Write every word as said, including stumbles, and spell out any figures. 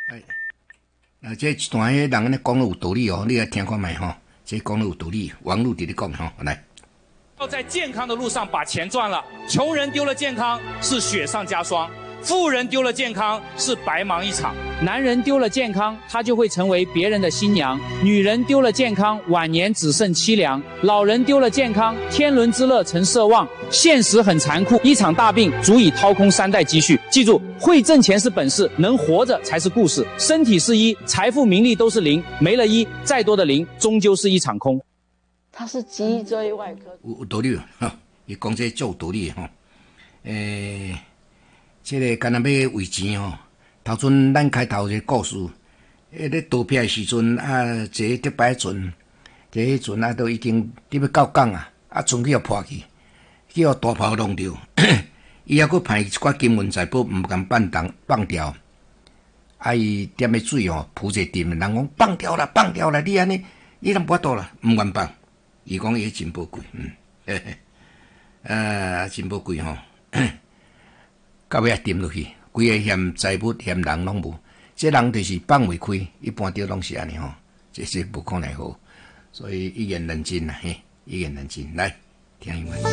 哎，啊，这一段迄人安尼讲的有道理哦，你来听看卖吼，这讲的有道理，网络伫咧讲吼，来。 要在健康的路上把钱赚了，穷人丢了健康是雪上加霜，富人丢了健康是白忙一场。男人丢了健康，他就会成为别人的新娘；女人丢了健康，晚年只剩凄凉；老人丢了健康，天伦之乐成奢望。现实很残酷，一场大病足以掏空三代积蓄。记住，会挣钱是本事，能活着才是故事。身体是一，财富名利都是零，没了一，再多的零终究是一场空。 他是脊椎外科， 有有道理哈，伊讲这足有道理吼。诶、欸，这个干若要为钱吼，头阵咱开头一个故事，迄咧投票的时阵啊，坐迪拜船，坐迄船啊，都已经伫要到港啊，啊船去互破去，去互大炮弄着，伊还佫派一寡金银财宝毋敢放动放掉，啊伊踮咧水吼浮一沉，人讲放掉啦，放掉啦，你安尼，你人无法度啦，毋愿放。伊讲伊真宝贵，嗯，嘿嘿，啊，真宝贵吼，到尾啊沉落去，规个嫌财物嫌人拢无，这人就是放袂开，一般着拢是安尼吼，这是无可奈何，所以一言难尽啦，嘿，一言难尽，来听一下。